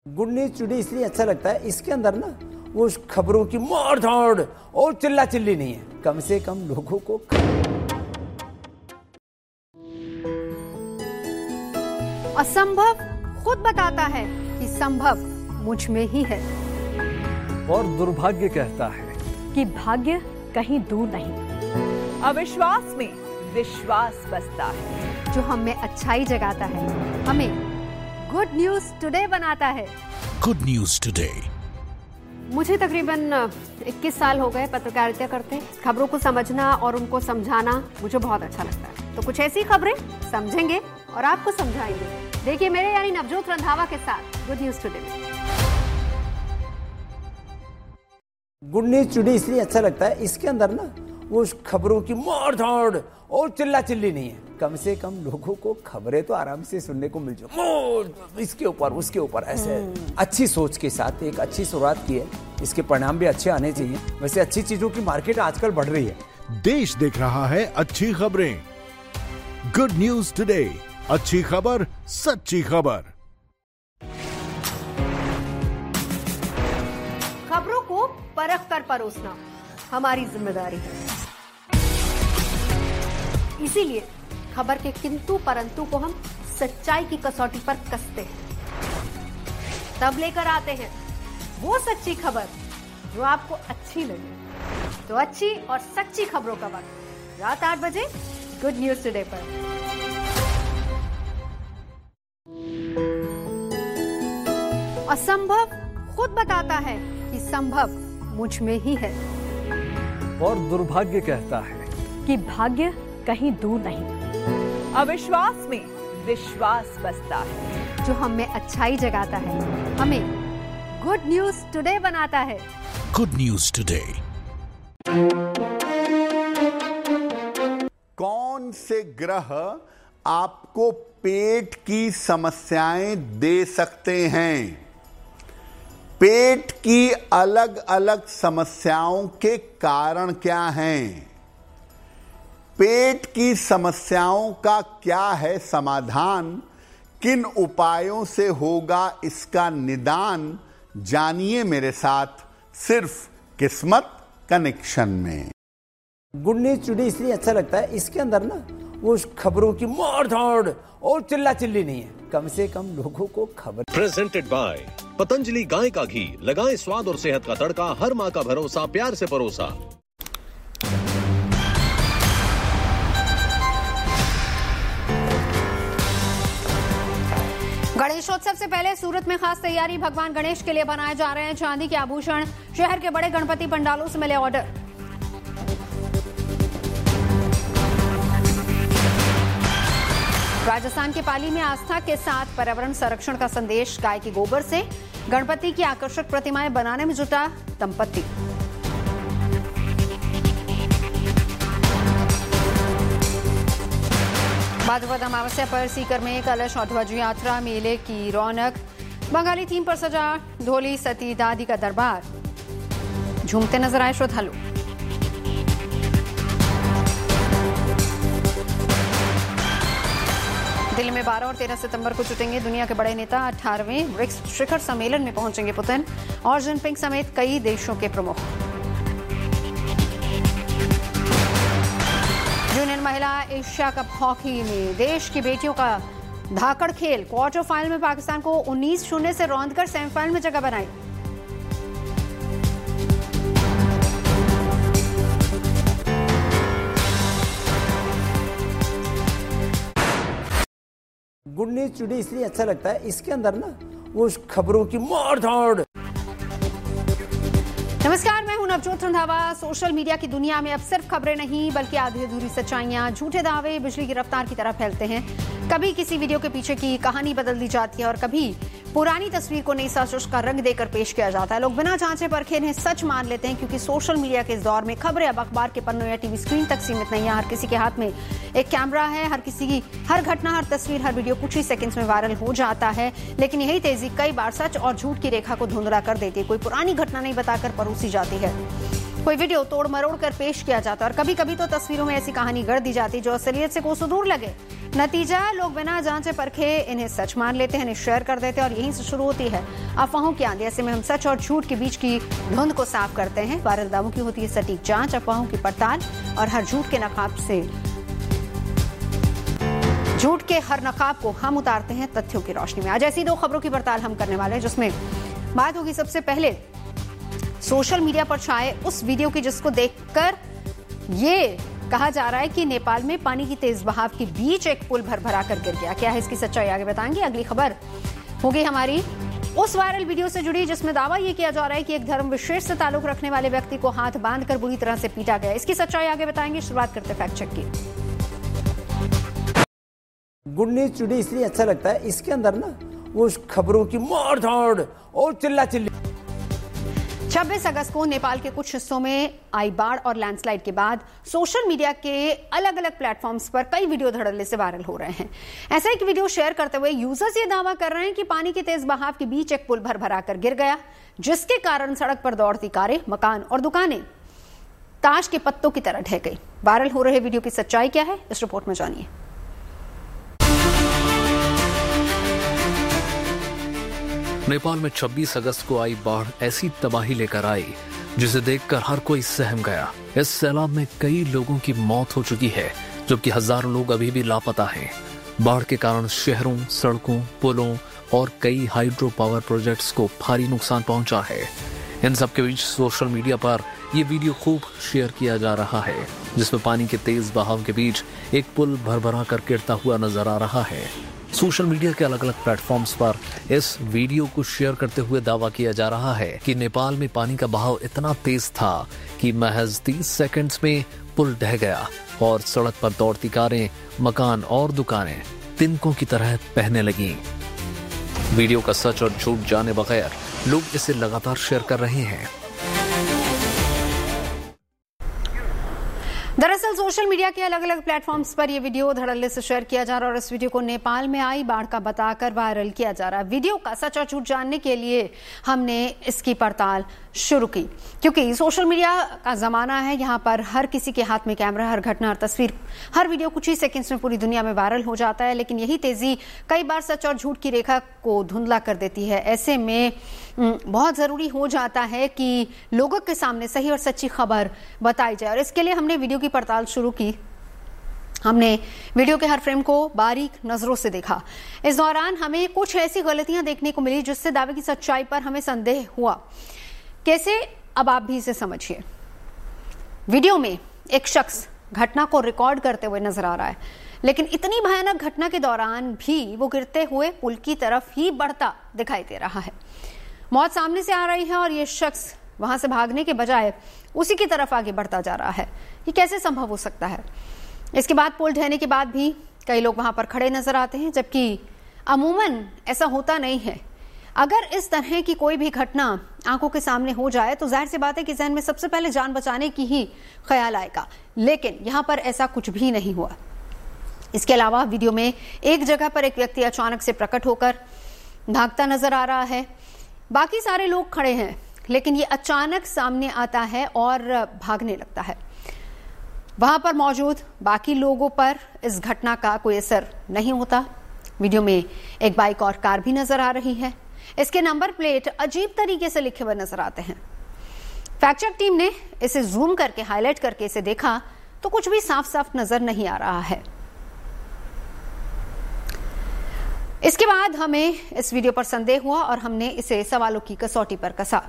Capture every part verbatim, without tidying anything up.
Good news today इसलिए अच्छा लगता है, इसके अंदर ना वो खबरों की मार धाड़ और चिल्ला चिल्ली नहीं है, कम से कम लोगों को असंभव खुद बताता है कि संभव मुझ में ही है, और दुर्भाग्य कहता है कि भाग्य कहीं दूर नहीं। अविश्वास में विश्वास बसता है, जो हमें अच्छाई जगाता है, हमें गुड न्यूज टुडे बनाता है। Good news today. मुझे तकरीबन इक्कीस साल हो गए पत्रकारिता करते। खबरों को समझना और उनको समझाना मुझे बहुत अच्छा लगता है। तो कुछ ऐसी खबरें समझेंगे और आपको समझाएंगे। देखिए मेरे यानी नवजोत रंधावा के साथ गुड न्यूज टुडे में। गुड न्यूज टुडे इसलिए अच्छा लगता है, इसके अंदर ना वो खबरों की मार धाड़ और चिल्ला चिल्ली नहीं है, कम से कम लोगों को खबरें तो आराम से सुनने को मिल जाए, इसके ऊपर उसके ऊपर ऐसे अच्छी सोच के साथ एक अच्छी शुरुआत की है। इसके परिणाम भी अच्छे आने चाहिए। वैसे अच्छी चीजों की मार्केट आजकल बढ़ रही है। देश देख रहा है अच्छी खबरें। गुड न्यूज टुडे, अच्छी खबर सच्ची खबर। खबरों को परख कर परोसना हमारी जिम्मेदारी है, इसीलिए खबर के किंतु परंतु को हम सच्चाई की कसौटी पर कसते हैं, तब लेकर आते हैं वो सच्ची खबर जो आपको अच्छी लगे। तो अच्छी और सच्ची खबरों का वक्त रात आठ बजे गुड न्यूज टुडे पर। असंभव खुद बताता है कि संभव मुझ में ही है, और दुर्भाग्य कहता है कि भाग्य कहीं दूर नहीं। अविश्वास में विश्वास बसता है, जो हमें अच्छाई जगाता है, हमें गुड न्यूज टुडे बनाता है। Good news today. कौन से ग्रह आपको पेट की समस्याएं दे सकते हैं? पेट की अलग अलग समस्याओं के कारण क्या हैं? पेट की समस्याओं का क्या है समाधान? किन उपायों से होगा इसका निदान? जानिए मेरे साथ सिर्फ किस्मत कनेक्शन में। गुड न्यूज टुडे इसलिए अच्छा लगता है, इसके अंदर ना वो खबरों की मार धाड़ और चिल्ला चिल्ली नहीं है, कम से कम लोगों को खबर। प्रेजेंटेड बाय पतंजलि गाय का घी, लगाएं स्वाद और सेहत का तड़का, हर माँ का भरोसा, प्यार से परोसा। गणेशोत्सव से पहले सूरत में खास तैयारी। भगवान गणेश के लिए बनाए जा रहे हैं चांदी के आभूषण। शहर के बड़े गणपति पंडालों से मिले ऑर्डर। राजस्थान के पाली में आस्था के साथ पर्यावरण संरक्षण का संदेश। गाय के गोबर से गणपति की आकर्षक प्रतिमाएं बनाने में जुटा दंपति। भाद्रपद अमावस्या पर सीकर में कलश और ध्वज यात्रा, मेले की रौनक। बंगाली थीम पर सजा ढोली सती दादी का दरबार। झूमते नजर आए श्रद्धालु। दिल्ली में बारह और तेरह सितंबर को जुटेंगे दुनिया के बड़े नेता। अठारहवें ब्रिक्स शिखर सम्मेलन में पहुंचेंगे पुतिन और जिनपिंग समेत कई देशों के प्रमुख। जूनियर महिला एशिया कप हॉकी में देश की बेटियों का धाकड़ खेल। क्वार्टर फाइनल में पाकिस्तान को उन्नीस शून्य से रौंदकर सेमीफाइनल में जगह बनाई। गुड न्यूज टुडे इसलिए अच्छा लगता है, इसके अंदर ना वो खबरों की मार धाड़। नमस्कार, मैं हूं नवजोत रंधावा। सोशल मीडिया की दुनिया में अब सिर्फ खबरें नहीं बल्कि आधी अधूरी सच्चाइयां, झूठे दावे बिजली की रफ्तार की तरह फैलते हैं। कभी किसी वीडियो के पीछे की कहानी बदल दी जाती है और कभी पुरानी तस्वीर को नई साजिश का रंग देकर पेश किया जाता है। लोग बिना जांचे परखे इन्हें सच मान लेते हैं, क्योंकि सोशल मीडिया के इस दौर में खबरें अब अखबार के पन्नों या टीवी स्क्रीन तक सीमित नहीं है। हर किसी के हाथ में एक कैमरा है, हर किसी की हर घटना, हर तस्वीर, हर वीडियो कुछ ही सेकंड्स में वायरल हो जाता है। लेकिन यही तेजी कई बार सच और झूठ की रेखा को धुंधला कर देती है। कोई पुरानी घटना नहीं बताकर परोसी जाती है, कोई वीडियो तोड़ मरोड़ कर पेश किया जाता है और कभी कभी तो तस्वीरों में ऐसी कहानी गढ़ दी जाती जो असलियत से कोसों दूर लगे। नतीजा, लोग बिना जांचे परखे इन्हें सच मान लेते हैं, इन्हें शेयर कर देते हैं और यहीं से शुरू होती है अफवाहों की आंधी। ऐसे में हम सच और झूठ के बीच की धुंध को साफ करते हैं। वायरल दावों की होती है सटीक जांच, अफवाहों की पड़ताल और हर झूठ के नकाब से झूठ के हर नकाब को हम उतारते हैं तथ्यों की रोशनी में। आज ऐसी दो खबरों की पड़ताल हम करने वाले हैं, जिसमें बात होगी सबसे पहले सोशल मीडिया पर छाए उस वीडियो की जिसको देखकर ये कहा जा रहा है कि नेपाल में पानी की तेज बहाव के बीच एक पुल भर भरा कर गिर गया। क्या है इसकी सच्चाई, आगे बताएंगे। अगली खबर होगी हमारी उस वायरल वीडियो से जुड़ी जिसमें दावा यह किया जा रहा है कि एक धर्म विशेष से ताल्लुक रखने वाले व्यक्ति को हाथ बांधकर बुरी तरह से पीटा गया। इसकी सच्चाई आगे बताएंगे। शुरुआत करते फैक्ट चेक की। गुड न्यूज टुडे इसलिए अच्छा लगता है, इसके अंदर ना वो खबरों की मार धाड़ और चिल्ला चिल्ली। छब्बीस अगस्त को नेपाल के कुछ हिस्सों में आई बाढ़ और लैंडस्लाइड के बाद सोशल मीडिया के अलग अलग प्लेटफॉर्म्स पर कई वीडियो धड़ल्ले से वायरल हो रहे हैं। ऐसा एक वीडियो शेयर करते हुए यूजर्स ये दावा कर रहे हैं कि पानी के तेज बहाव के बीच एक पुल भर भरा कर गिर गया, जिसके कारण सड़क पर दौड़ती कारें, मकान और दुकानें ताश के पत्तों की तरह ढह गई। वायरल हो रहे वीडियो की सच्चाई क्या है, इस रिपोर्ट में जानिए। नेपाल में छब्बीस अगस्त को आई बाढ़ ऐसी तबाही लेकर आई जिसे देखकर हर कोई सहम गया। इस सैलाब में कई लोगों की मौत हो चुकी है, जबकि हजारों लोग अभी भी लापता हैं। बाढ़ के कारण शहरों, सड़कों, पुलों और कई हाइड्रो पावर प्रोजेक्ट्स को भारी नुकसान पहुंचा है। इन सब के बीच सोशल मीडिया पर यह वीडियो खूब शेयर किया जा रहा है, जिसमें पानी के तेज बहाव के बीच एक पुल भरभरा कर गिरता हुआ नजर आ रहा है। सोशल मीडिया के अलग अलग प्लेटफॉर्म्स पर इस वीडियो को शेयर करते हुए दावा किया जा रहा है कि नेपाल में पानी का बहाव इतना तेज था कि महज तीस सेकंड्स में पुल ढह गया और सड़क पर दौड़ती कारें, मकान और दुकानें तिनकों की तरह बहने लगीं। वीडियो का सच और झूठ जाने बगैर लोग इसे लगातार शेयर कर रहे हैं। दरअसल सोशल मीडिया के अलग अलग प्लेटफॉर्म्स पर यह वीडियो धड़ल्ले से शेयर किया जा रहा है और इस वीडियो को नेपाल में आई बाढ़ का बताकर वायरल किया जा रहा है। वीडियो का सच और झूठ जानने के लिए हमने इसकी पड़ताल शुरू की, क्योंकि सोशल मीडिया का जमाना है। यहाँ पर हर किसी के हाथ में कैमरा, हर घटना, हर तस्वीर, हर वीडियो कुछ ही सेकंड्स में पूरी दुनिया में वायरल हो जाता है। लेकिन यही तेजी कई बार सच और झूठ की रेखा को धुंधला कर देती है। ऐसे में बहुत जरूरी हो जाता है कि लोगों के सामने सही और सच्ची खबर बताई जाए और इसके लिए हमने वीडियो की पड़ताल शुरू की। हमने वीडियो के हर फ्रेम को बारीक नजरों से देखा। इस दौरान हमें कुछ ऐसी गलतियां देखने को मिली जिससे दावे की सच्चाई पर हमें संदेह हुआ। कैसे, अब आप भी इसे समझिए। वीडियो में एक शख्स घटना को रिकॉर्ड करते हुए नजर आ रहा है, लेकिन इतनी भयानक घटना के दौरान भी वो गिरते हुए पुल की तरफ ही बढ़ता दिखाई दे रहा है। मौत सामने से आ रही है और ये शख्स वहां से भागने के बजाय उसी की तरफ आगे बढ़ता जा रहा है। ये कैसे संभव हो सकता है? इसके बाद पुल ढहने के बाद भी कई लोग वहां पर खड़े नजर आते हैं, जबकि अमूमन ऐसा होता नहीं है। अगर इस तरह की कोई भी घटना आंखों के सामने हो जाए तो जाहिर सी बात है कि जहन में सबसे पहले जान बचाने की ही ख्याल आएगा, लेकिन यहां पर ऐसा कुछ भी नहीं हुआ। इसके अलावा वीडियो में एक जगह पर एक व्यक्ति अचानक से प्रकट होकर भागता नजर आ रहा है। बाकी सारे लोग खड़े हैं, लेकिन ये अचानक सामने आता है और भागने लगता है। वहां पर मौजूद बाकी लोगों पर इस घटना का कोई असर नहीं होता। वीडियो में एक बाइक और कार भी नजर आ रही है। इसके नंबर प्लेट अजीब तरीके से लिखे हुए नजर आते हैं। फैक्ट चेक टीम ने इसे जूम करके, हाईलाइट करके इसे देखा तो कुछ भी साफ साफ नजर नहीं आ रहा है। इसके बाद हमें इस वीडियो पर संदेह हुआ और हमने इसे सवालों की कसौटी पर कसा।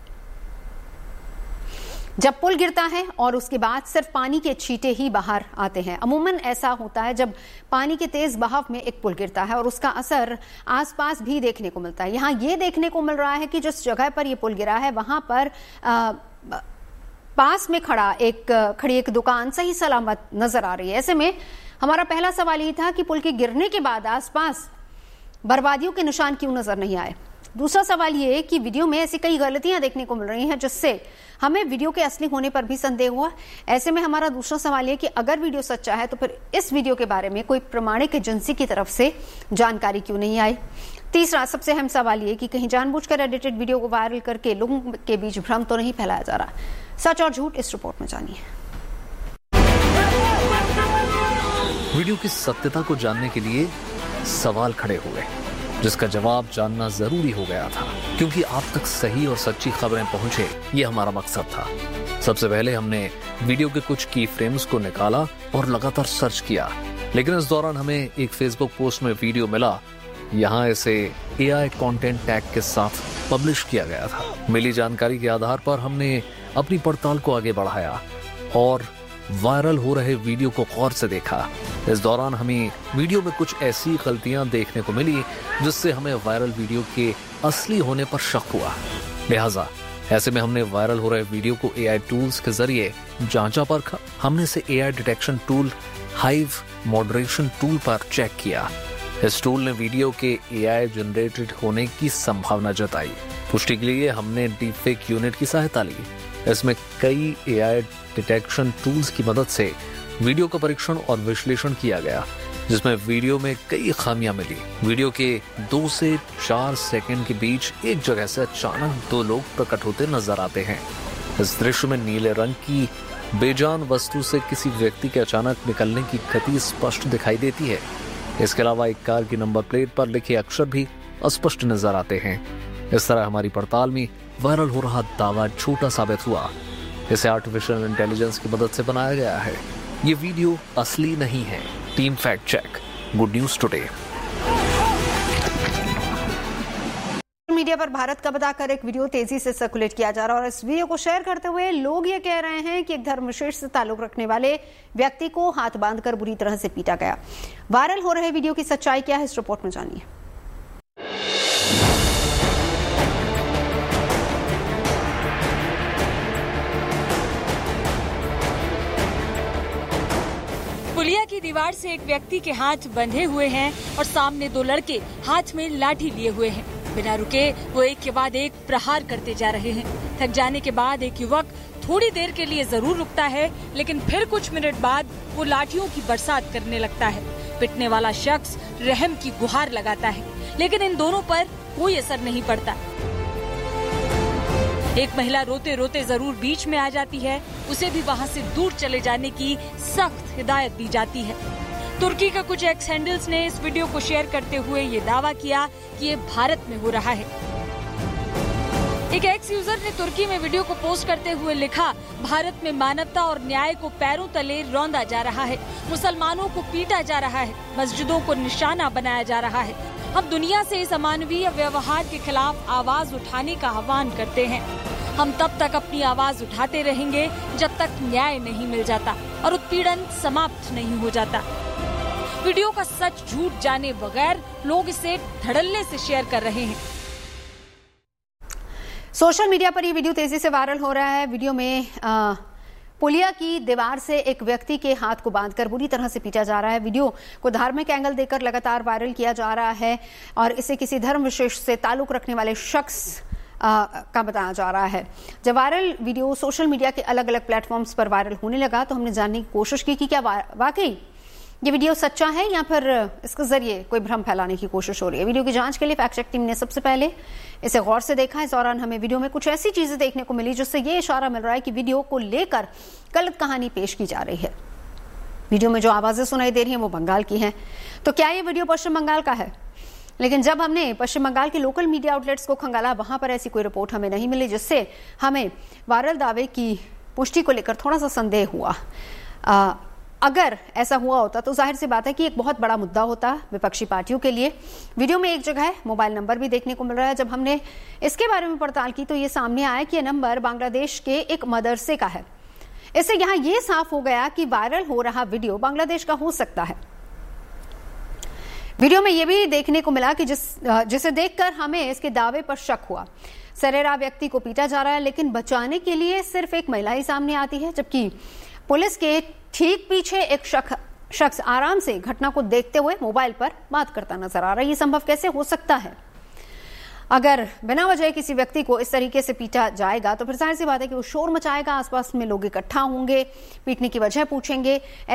जब पुल गिरता है और उसके बाद सिर्फ पानी के छींटे ही बाहर आते हैं। अमूमन ऐसा होता है जब पानी के तेज बहाव में एक पुल गिरता है और उसका असर आसपास भी देखने को मिलता है। यहाँ ये देखने को मिल रहा है कि जिस जगह पर ये पुल गिरा है वहां पर आ, पास में खड़ा एक खड़ी एक दुकान सही सलामत नजर आ रही है। ऐसे में हमारा पहला सवाल ये था कि पुल के गिरने के बाद आसपास बर्बादियों के निशान क्यों नजर नहीं आए। दूसरा सवाल ये कि वीडियो में ऐसी कई गलतियां देखने को मिल रही हैं जिससे हमें वीडियो के असली होने पर भी संदेह हुआ। ऐसे में हमारा दूसरा सवाल ये कि अगर वीडियो सच्चा है तो फिर इस वीडियो के बारे में कोई प्रमाणिक एजेंसी की तरफ से जानकारी क्यों नहीं आई। तीसरा सबसे अहम सवाल ये कि कहीं जानबूझकर एडिटेड वीडियो को वायरल करके लोगों के बीच भ्रम तो नहीं फैलाया जा रहा। सच और झूठ इस रिपोर्ट में जानिए। वीडियो की सत्यता को जानने के लिए सवाल खड़े हुए, जिसका जवाब जानना जरूरी हो गया था, क्योंकि आप तक सही और सच्ची खबरें पहुंचे, ये हमारा मकसद था। सबसे पहले हमने वीडियो के कुछ की फ्रेम्स को निकाला और लगातार सर्च किया, लेकिन इस दौरान हमें एक फेसबुक पोस्ट में वीडियो मिला। यहाँ इसे एआई कंटेंट टैग के साथ पब्लिश किया गया था। मिली जानकारी के आधार पर हमने अपनी पड़ताल को आगे बढ़ाया और वायरल हो रहे वीडियो को गौर से देखा। इस दौरान हमें वीडियो में कुछ ऐसी गलतियां देखने को मिली जिससे हमें वायरल वीडियो के असली होने पर शक हुआ। लिहाजा ऐसे में हमने वायरल हो रहे वीडियो को एआई टूल्स के जरिए जांचा परखा। हमने इसे AI detection tool hive moderation tool पर चेक किया। इस टूल ने वीडियो के एआई जनरेटेड होने की संभावना जताई। पुष्टि के लिए हमने डीपफेक यूनिट की सहायता ली। इसमें कई एआई डिटेक्शन टूल्स की मदद से वीडियो का परीक्षण और विश्लेषण किया गया, जिसमें वीडियो में कई खामियां मिली। वीडियो के दो से चार सेकंड के बीच एक जगह से अचानक दो लोग प्रकट होते नजर आते हैं। इस दृश्य में नीले रंग की बेजान वस्तु से किसी व्यक्ति के अचानक निकलने की गति स्पष्ट दिखाई देती है। इसके अलावा एक कार की नंबर प्लेट पर लिखे अक्षर भी अस्पष्ट नजर आते हैं। इस तरह हमारी पड़ताल में वायरल हो रहा दावा झूठा साबित हुआ। इसे आर्टिफिशियल इंटेलिजेंस की मदद से बनाया गया है। ये वीडियो असली नहीं है। Team fact check, good news today. Media पर भारत का बताकर एक वीडियो तेजी से सर्कुलेट किया जा रहा है और इस वीडियो को शेयर करते हुए लोग ये कह रहे हैं कि एक धर्म विशेष से ताल्लुक रखने वाले व्यक्ति को हाथ बांधकर बुरी तरह से पीटा गया। वायरल हो रहे वीडियो की सच्चाई क्या है, इस रिपोर्ट में जानिए। पुलिया की दीवार से एक व्यक्ति के हाथ बंधे हुए हैं और सामने दो लड़के हाथ में लाठी लिए हुए हैं। बिना रुके वो एक के बाद एक प्रहार करते जा रहे हैं। थक जाने के बाद एक युवक थोड़ी देर के लिए जरूर रुकता है, लेकिन फिर कुछ मिनट बाद वो लाठियों की बरसात करने लगता है। पिटने वाला शख्स रहम की गुहार लगाता है, लेकिन इन दोनों पर कोई असर नहीं पड़ता। एक महिला रोते रोते जरूर बीच में आ जाती है। उसे भी वहाँ से दूर चले जाने की सख्त हिदायत दी जाती है। तुर्की का कुछ एक्स हैंडल्स ने इस वीडियो को शेयर करते हुए ये दावा किया कि ये भारत में हो रहा है। एक एक्स यूजर ने तुर्की में वीडियो को पोस्ट करते हुए लिखा, भारत में मानवता और न्याय को पैरों तले रौंदा जा रहा है, मुसलमानों को पीटा जा रहा है, मस्जिदों को निशाना बनाया जा रहा है। हम दुनिया से इस अमानवीय व्यवहार के खिलाफ आवाज उठाने का आह्वान करते हैं। हम तब तक अपनी आवाज उठाते रहेंगे जब तक न्याय नहीं मिल जाता और उत्पीड़न समाप्त नहीं हो जाता। वीडियो का सच झूठ जाने बगैर लोग इसे धड़ल्ले से शेयर कर रहे हैं। सोशल मीडिया पर ये वीडियो तेजी से वायरल हो रहा है। वीडियो में आ, पुलिया की दीवार से एक व्यक्ति के हाथ को बांधकर बुरी तरह से पीटा जा रहा है। वीडियो को धार्मिक एंगल देकर लगातार वायरल किया जा रहा है और इसे किसी धर्म विशेष से ताल्लुक रखने वाले शख्स आ, का बताया जा रहा है। जब वायरल वीडियो सोशल मीडिया के अलग अलग प्लेटफॉर्म्स पर वायरल होने लगा तो हमने जानने की कोशिश की कि क्या वा, वाकई ये वीडियो सच्चा है या फिर इसके जरिए कोई भ्रम फैलाने की कोशिश हो रही है। वीडियो की जांच के लिए फैक्ट चेक टीम ने सबसे पहले इसे गौर से देखा। इस दौरान हमें वीडियो में कुछ ऐसी चीजें देखने को मिली जिससे ये इशारा मिल रहा है कि वीडियो को लेकर गलत कहानी पेश की जा रही है। वीडियो में जो आवाजें सुनाई दे रही हैं वो बंगाल की हैं। तो क्या ये वीडियो पश्चिम बंगाल का है? लेकिन जब हमने पश्चिम बंगाल के लोकल मीडिया आउटलेट्स को खंगाला, वहां पर ऐसी कोई रिपोर्ट हमें नहीं मिली, जिससे हमें वायरल दावे की पुष्टि को लेकर थोड़ा सा संदेह हुआ। आ, अगर ऐसा हुआ होता तो जाहिर सी बात है कि एक बहुत बड़ा मुद्दा होता विपक्षी पार्टियों के लिए। वीडियो में एक जगह मोबाइल नंबर भी देखने को मिल रहा है। जब हमने इसके बारे में पड़ताल की तो ये सामने आया कि यह नंबर बांग्लादेश के एक मदरसे का है। इससे यहां यह साफ हो गया कि वायरल हो रहा वीडियो बांग्लादेश का हो सकता है। वीडियो में यह भी देखने को मिला कि जिस जिसे देखकर हमें इसके दावे पर शक हुआ। सरेरा व्यक्ति को पीटा जा रहा है, लेकिन बचाने के लिए सिर्फ एक महिला ही सामने आती है, जबकि पुलिस के ठीक पीछे एक शख्स आराम से घटना को देखते हुए मोबाइल पर बात करता नजर आ रहा है। ये संभव कैसे हो सकता है? अगर बिना वजह किसी व्यक्ति को इस तरीके से पीटा जाएगा तो फिर जाहिर सी बात है कि वो शोर मचाएगा, आसपास में लोग इकट्ठा होंगे, पीटने की वजह पूछेंगे।